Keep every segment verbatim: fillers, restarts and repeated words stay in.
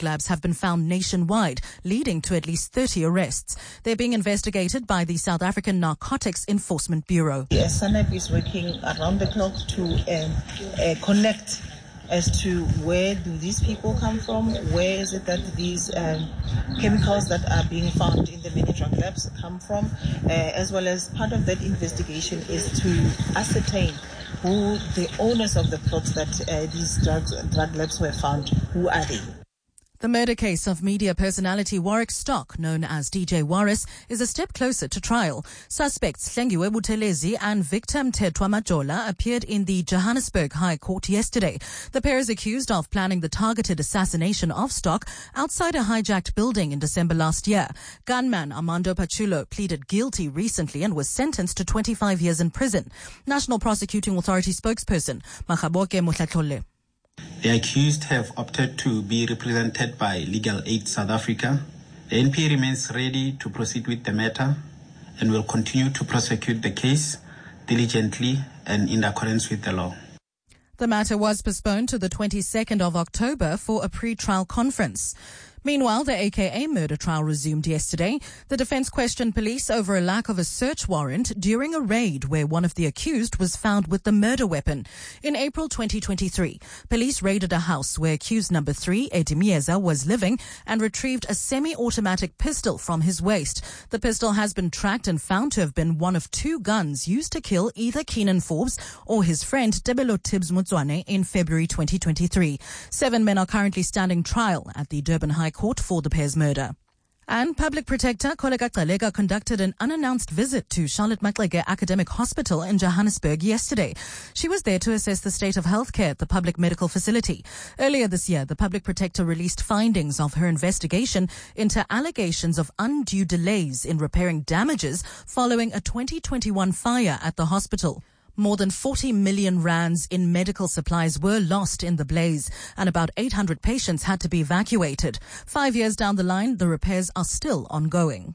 drug labs have been found nationwide, leading to at least thirty arrests. They're being investigated by the South African Narcotics Enforcement Bureau. The S A N E B is working around the clock to um, uh, connect as to where do these people come from, where is it that these um, chemicals that are being found in the many drug labs come from, uh, as well as part of that investigation is to ascertain who the owners of the plots that uh, these drugs, drug labs were found, who are they? The murder case of media personality Warwick Stock, known as D J Warris, is a step closer to trial. Suspects Hlengiwe Buthelezi and Victor Mthethwa Majola appeared in the Johannesburg High Court yesterday. The pair is accused of planning the targeted assassination of Stock outside a hijacked building in December last year. Gunman Armando Pachulo pleaded guilty recently and was sentenced to twenty-five years in prison. National Prosecuting Authority spokesperson Makgaboke Motlatlole. The accused have opted to be represented by Legal Aid South Africa. The N P A remains ready to proceed with the matter and will continue to prosecute the case diligently and in accordance with the law. The matter was postponed to the twenty-second of October for a pre-trial conference. Meanwhile, the A K A murder trial resumed yesterday. The defense questioned police over a lack of a search warrant during a raid where one of the accused was found with the murder weapon. In April twenty twenty-three, police raided a house where accused number three, Eddie Mieza, was living and retrieved a semi-automatic pistol from his waist. The pistol has been tracked and found to have been one of two guns used to kill either Keenan Forbes or his friend Debelo Tibbs Motswane in February twenty twenty-three. Seven men are currently standing trial at the Durban High Court for the pair's murder. And Public Protector Koleka Gcaleka conducted an unannounced visit to Charlotte Maxeke Academic Hospital in Johannesburg yesterday. She was there to assess the state of healthcare at the public medical facility. Earlier this year, the Public Protector released findings of her investigation into allegations of undue delays in repairing damages following a twenty twenty-one fire at the hospital. More than forty million rands in medical supplies were lost in the blaze, and about eight hundred patients had to be evacuated. Five years down the line, the repairs are still ongoing.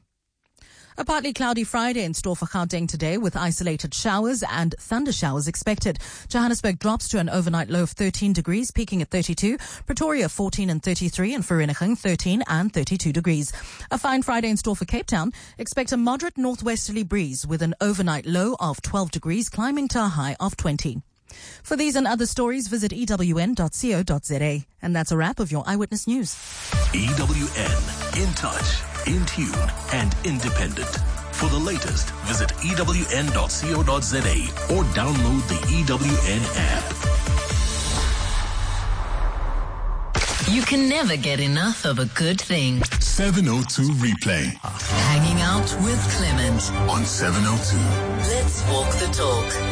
A partly cloudy Friday in store for Gauteng today with isolated showers and thunder showers expected. Johannesburg drops to an overnight low of thirteen degrees, peaking at thirty-two. Pretoria fourteen and thirty-three, and Vereeniging thirteen and thirty-two degrees. A fine Friday in store for Cape Town. Expect a moderate northwesterly breeze with an overnight low of twelve degrees, climbing to a high of twenty. For these and other stories, visit E W N dot co dot za. And that's a wrap of your Eyewitness News. E W N, in touch, in tune, and independent. For the latest, visit E W N dot co dot za or download the E W N app. You can never get enough of a good thing. seven oh two Replay. Hanging out with Clement on seven oh two. Let's walk the talk.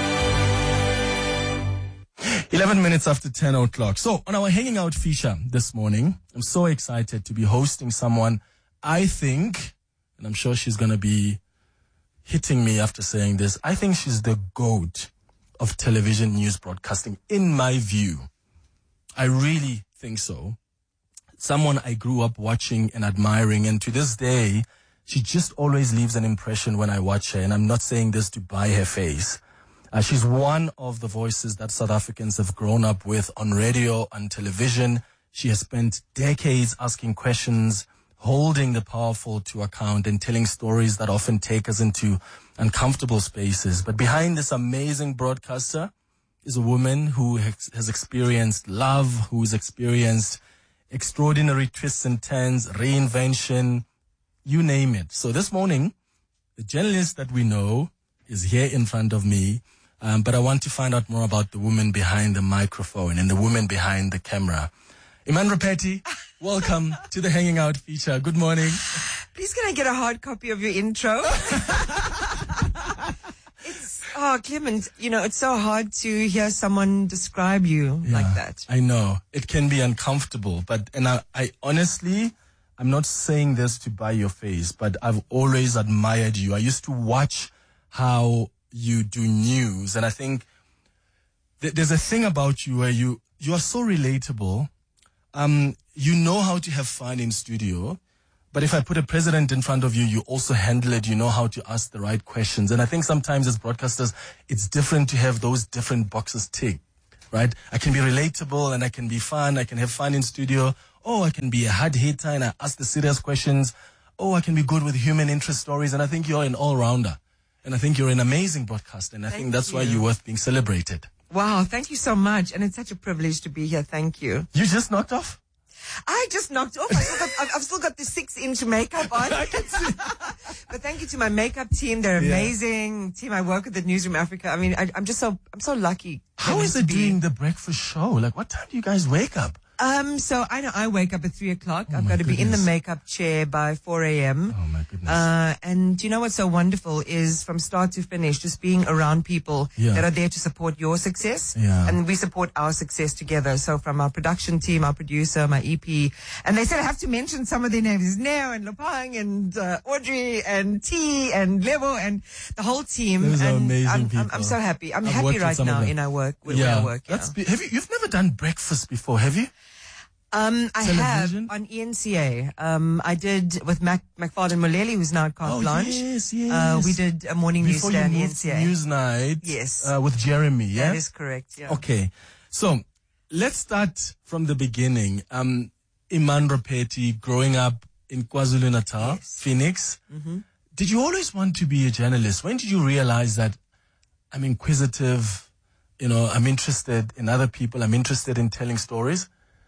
eleven minutes after ten o'clock. So, on our Hanging Out feature this morning, I'm so excited to be hosting someone I think, and I'm sure she's going to be hitting me after saying this, I think she's the GOAT of television news broadcasting, in my view. I really think so. Someone I grew up watching and admiring, and to this day, she just always leaves an impression when I watch her, and I'm not saying this to buy her face. Uh, she's one of the voices that South Africans have grown up with on radio and television. She has spent decades asking questions, holding the powerful to account, and telling stories that often take us into uncomfortable spaces. But behind this amazing broadcaster is a woman who has experienced love, who's experienced extraordinary twists and turns, reinvention, you name it. So this morning, the journalist that we know is here in front of me. Um, but I want to find out more about the woman behind the microphone and the woman behind the camera. Iman Rapetti, welcome to the Hanging Out feature. Good morning. Please can I get a hard copy of your intro? It's, oh, Clement, you know, it's so hard to hear someone describe you yeah, like that. I know. It can be uncomfortable, but, and I, I honestly, I'm not saying this to buy your face, but I've always admired you. I used to watch how you do news, and I think th- there's a thing about you where you, you are so relatable. Um, you know how to have fun in studio, but if I put a president in front of you, you also handle it. You know how to ask the right questions. And I think sometimes as broadcasters, it's different to have those different boxes ticked, right? I can be relatable and I can be fun. I can have fun in studio, oh, I can be a hard hitter and I ask the serious questions. Oh, I can be good with human interest stories. And I think you're an all-rounder. And I think you're an amazing broadcaster. And I Thank think that's you. why you're worth being celebrated. Wow, thank you so much. And it's such a privilege to be here. Thank you. You just knocked off? I just knocked off. I still got, I've, I've still got the six-inch makeup on. I can see. But thank you to my makeup team. They're Yeah. amazing. Team I work with at Newsroom Africa. I mean, I, I'm just so, I'm so lucky. How is to it be- doing the breakfast show? Like, what time do you guys wake up? Um, so I know I wake up at three o'clock. Oh I've my got to be in the goodness. makeup chair by four a.m. Oh, my goodness. Uh, and you know what's so wonderful is from start to finish, just being around people Yeah. that are there to support your success. Yeah. And we support our success together. So from our production team, our producer, my E P, and they said I have to mention some of their names, Neo and Lopang and uh, Audrey and T and Levo and the whole team. Those are and amazing I'm, I'm, people. I'm so happy. I'm I've happy worked with right some of now them. in our work, where I work. Yeah. That's be- have you, you've never done breakfast before, have you? Um, I Television? have on E N C A. Um, I did with Mac McFarlane Moleli, who's now at Carte Oh, Blanche. yes, yes. Uh, we did a morning news Before day you on E N moved C to A. Newsnight. Yes. Uh, with Jeremy, yeah? That is correct. Yeah. Okay. So, let's start from the beginning. Um, Iman Rapeti, growing up in KwaZulu-Natal, Yes. Phoenix. Mm-hmm. Did you always want to be a journalist? When did you realize that I'm inquisitive, you know, I'm interested in other people, I'm interested in telling stories?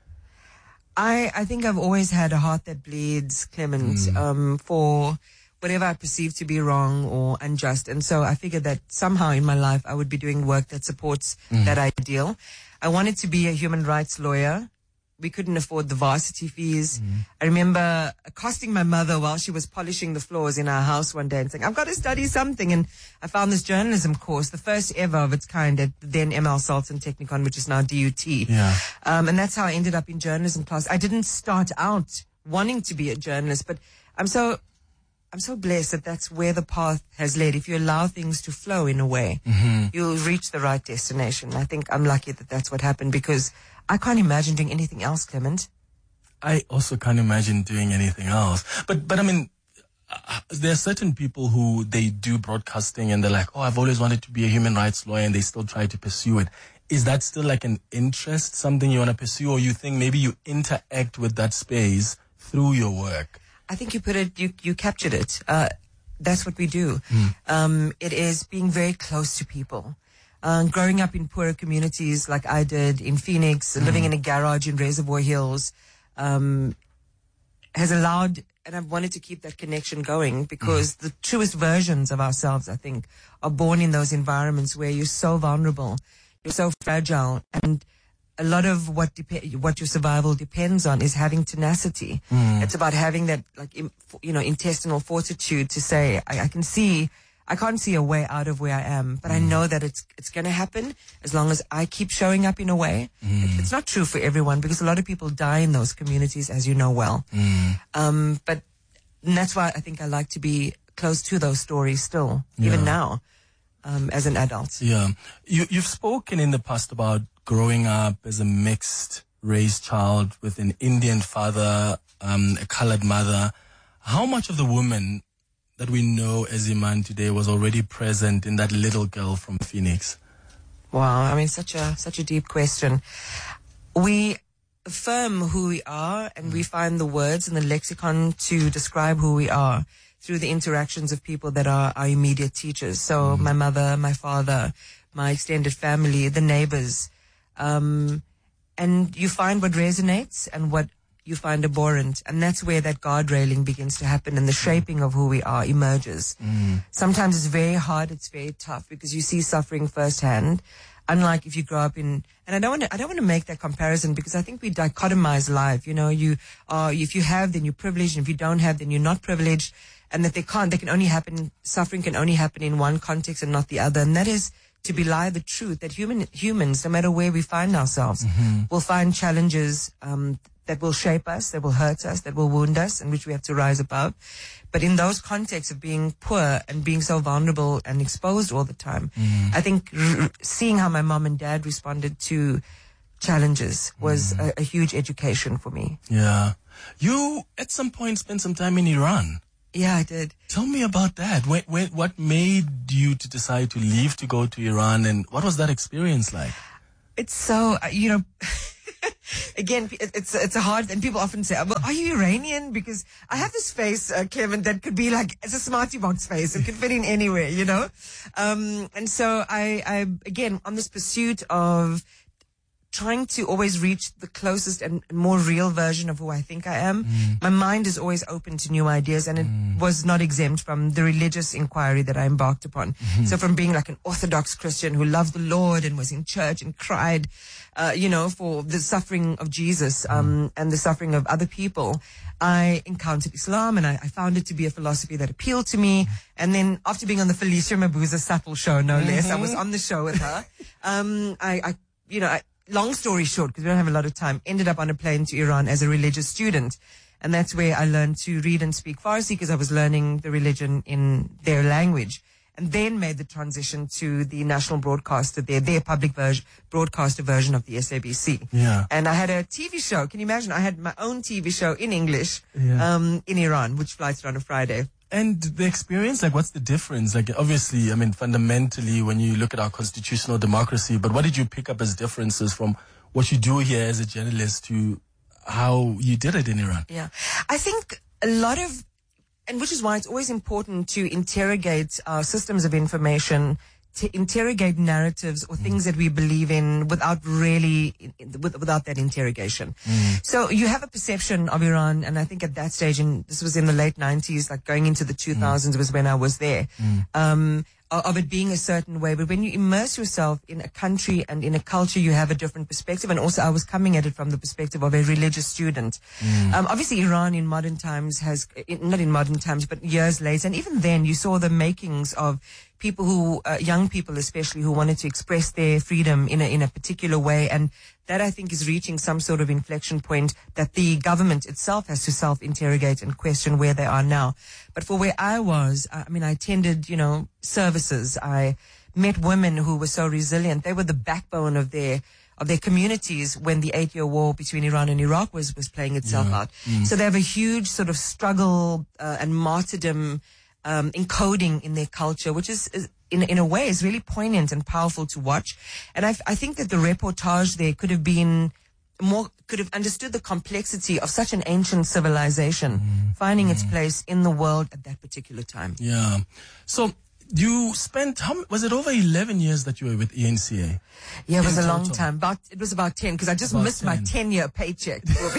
I, I think I've always had a heart that bleeds, Clement, um, for whatever I perceive to be wrong or unjust. And so I figured that somehow in my life I would be doing work that supports that ideal. I wanted to be a human rights lawyer. We couldn't afford the varsity fees. I remember accosting my mother while she was polishing the floors in our house one day and saying, I've got to study something. And I found this journalism course, the first ever of its kind at the then M L Salton Technikon, which is now D U T. Yeah. Um, and that's how I ended up in journalism class. I didn't start out wanting to be a journalist, but I'm so, I'm so blessed that that's where the path has led. If you allow things to flow in a way, you'll reach the right destination. I think I'm lucky that that's what happened because I can't imagine doing anything else, Clement. I also can't imagine doing anything else. But, but I mean, uh, there are certain people who they do broadcasting and they're like, oh, I've always wanted to be a human rights lawyer, and they still try to pursue it. Is that still like an interest, something you want to pursue, or you think maybe you interact with that space through your work? I think you put it, you, you captured it. Uh, that's what we do. Um, it is being very close to people. Uh, growing up in poorer communities like I did in Phoenix, living in a garage in Reservoir Hills, um, has allowed, and I've wanted to keep that connection going because the truest versions of ourselves, I think, are born in those environments where you're so vulnerable, you're so fragile, and a lot of what dep- what your survival depends on is having tenacity. It's about having that, like, im- you know, intestinal fortitude to say, I, I can see, I can't see a way out of where I am, but I know that it's it's going to happen as long as I keep showing up in a way. It, it's not true for everyone because a lot of people die in those communities, as you know well. Um, but and that's why I think I like to be close to those stories still, even Yeah. now, um, as an adult. Yeah. You, you've spoken in the past about growing up as a mixed race child with an Indian father, um, a colored mother. How much of the woman that we know as Iman today was already present in that little girl from Phoenix? Wow, I mean, such a such a deep question. We affirm who we are, and we find the words and the lexicon to describe who we are through the interactions of people that are our immediate teachers. So my mother, my father, my extended family, the neighbors. Um, and you find what resonates and what you find abhorrent. And that's where that guard railing begins to happen and the shaping of who we are emerges. Sometimes it's very hard, it's very tough because you see suffering firsthand. Unlike if you grow up in, and I don't want to, I don't want to make that comparison because I think we dichotomize life. You know, you are, if you have, then you're privileged, and if you don't have, then you're not privileged, and that they can't, they can only happen, suffering can only happen in one context and not the other. And that is to belie the truth that human, humans, no matter where we find ourselves, will find challenges, um, that will shape us, that will hurt us, that will wound us, and which we have to rise above. But in those contexts of being poor and being so vulnerable and exposed all the time, I think r- seeing how my mom and dad responded to challenges was a, a huge education for me. Yeah. You, at some point, spent some time in Iran. Yeah, I did. Tell me about that. When, when, what made you to decide to leave to go to Iran, and what was that experience like? It's so, uh, you know, again, it's it's a hard, and people often say, well, are you Iranian? Because I have this face, uh, Kevin, that could be like, it's a Smarty Box face. It could fit in anywhere, you know? Um, and so I, I, again, on this pursuit of trying to always reach the closest and more real version of who I think I am. Mm. My mind is always open to new ideas, and it mm. was not exempt from the religious inquiry that I embarked upon. Mm-hmm. So from being like an Orthodox Christian who loved the Lord and was in church and cried, uh, you know, for the suffering of Jesus um, mm. and the suffering of other people, I encountered Islam, and I, I found it to be a philosophy that appealed to me. And then after being on the Felicia Mabuza Subtle show, no mm-hmm. less, I was on the show with her. um, I, I, you know, I, long story short, because we don't have a lot of time, ended up on a plane to Iran as a religious student. And that's where I learned to read and speak Farsi, because I was learning the religion in their language. And then made the transition to the national broadcaster there, their public ver- broadcaster version of the S A B C. Yeah. And I had a T V show. Can you imagine? I had my own T V show in English yeah. um, in Iran, which flies on a Friday. And the experience, like, what's the difference? Like, obviously, I mean, fundamentally, when you look at our constitutional democracy, but what did you pick up as differences from what you do here as a journalist to how you did it in Iran? Yeah. I think a lot of, and which is why it's always important to interrogate our systems of information, to interrogate narratives or things mm. that we believe in without really, with, without that interrogation. Mm. So you have a perception of Iran, and I think at that stage, and this was in the late nineties, like going into the two thousands mm. was when I was there, mm. um, of it being a certain way. But when you immerse yourself in a country and in a culture, you have a different perspective. And also I was coming at it from the perspective of a religious student. Mm. Um, obviously Iran in modern times has, not in modern times, but years later, and even then you saw the makings of people who, uh, young people especially, who wanted to express their freedom in a, in a particular way. And that, I think, is reaching some sort of inflection point that the government itself has to self-interrogate and question where they are now. But for where I was, I mean, I attended, you know, services. I met women who were so resilient. They were the backbone of their of their communities when the eight-year war between Iran and Iraq was, was playing itself Yeah. out. Mm. So they have a huge sort of struggle uh, and martyrdom Um, encoding in their culture, which is, is in in a way is really poignant and powerful to watch. And I, I think that the reportage there could have been more, could have understood the complexity of such an ancient civilization mm. finding mm. its place in the world at that particular time. Yeah. So you spent, how, was it over eleven years that you were with E N C A? Yeah, it was In a long total? time. About, it was about ten, because I just About missed my ten. ten-year paycheck.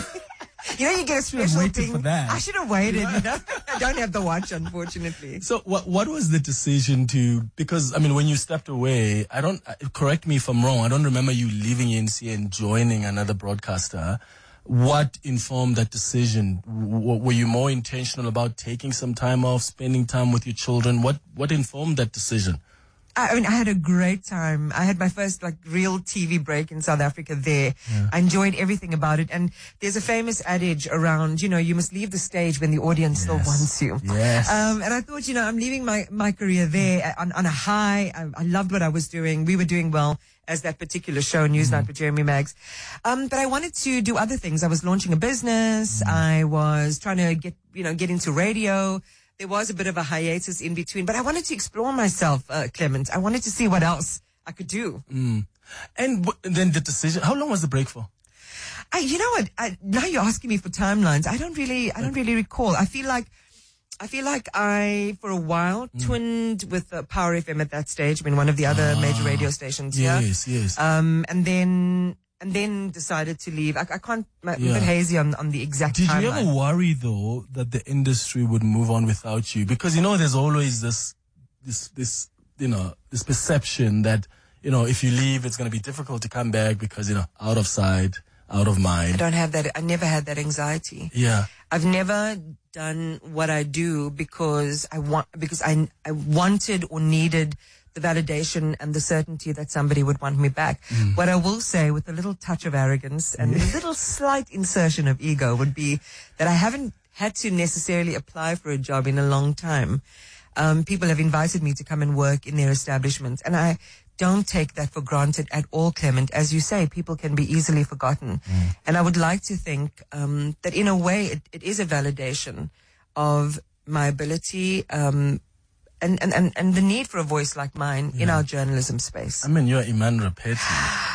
You know, you get a Should have special waited thing. for that. I should have waited, you know. I don't have the watch, unfortunately. So what what was the decision to, because, I mean, when you stepped away, I don't, uh, correct me if I'm wrong, I don't remember you leaving E N C A and joining another broadcaster. What informed that decision? W- were you more intentional about taking some time off, spending time with your children? What what informed that decision? I mean, I had a great time. I had my first like real T V break in South Africa there. Yeah. I enjoyed everything about it. And there's a famous adage around, you know, you must leave the stage when the audience still Yes. wants you. Yes. Um, and I thought, you know, I'm leaving my, my career there on, on a high. I, I loved what I was doing. We were doing well as that particular show, Newsnight with Jeremy Maggs. Um, but I wanted to do other things. I was launching a business. I was trying to get, you know, get into radio. There was a bit of a hiatus in between, but I wanted to explore myself, uh, Clement. I wanted to see what else I could do. Mm. And w- then the decision, how long was the break for? I, you know what? I, now you're asking me for timelines. I don't really, I don't really recall. I feel like, I feel like I, for a while, mm. twinned with uh, Power F M at that stage. I mean, one of the other Ah, major radio stations here. Yes, yes. Um, and then, and then decided to leave. I, I can't, I'm Yeah. a bit hazy on, on the exact Did timeline. you ever worry though that the industry would move on without you? Because you know, there's always this, this, this, you know, this perception that, you know, if you leave, it's going to be difficult to come back because, you know, out of sight, out of I mind. don't have that. I never had that anxiety. Yeah. I've never done what I do because I want, because I, I wanted or needed the validation and the certainty that somebody would want me back. Mm. What I will say with a little touch of arrogance and a little slight insertion of ego would be that I haven't had to necessarily apply for a job in a long time. Um, people have invited me to come and work in their establishments, and I don't take that for granted at all, Clement. As you say, people can be easily forgotten. Mm. And I would like to think um, that in a way it, it is a validation of my ability um, and, and, and, and the need for a voice like mine in our journalism space. I mean, you're Iman Rapeti.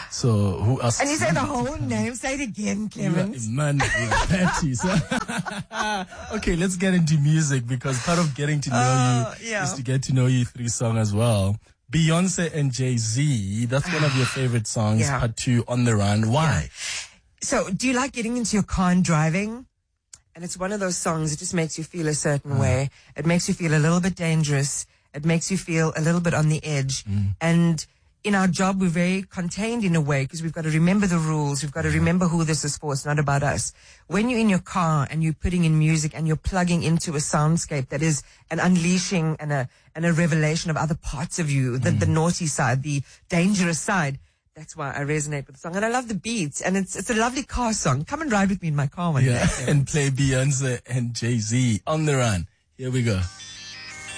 So who else? And you say the whole name. Say it again, Clement. Man, Patty. So, okay, let's get into music because part of getting to know Uh, you yeah. is to get to know you through song as well. Beyonce and Jay-Z, that's one of your favorite songs, Yeah. part two, On the Run. Why? So, do you like getting into your car and driving? And it's one of those songs, it just makes you feel a certain way. It makes you feel a little bit dangerous. It makes you feel a little bit on the edge. And in our job, we're very contained in a way because we've got to remember the rules. We've got to remember who this is for. It's not about us. When you're in your car and you're putting in music and you're plugging into a soundscape that is an unleashing and a, and a revelation of other parts of you, the, the naughty side, the dangerous side, that's why I resonate with the song. And I love the beats. And it's, it's a lovely car song. Come and ride with me in my car one Yeah, day. and play Beyonce and Jay-Z, On the Run. Here we go.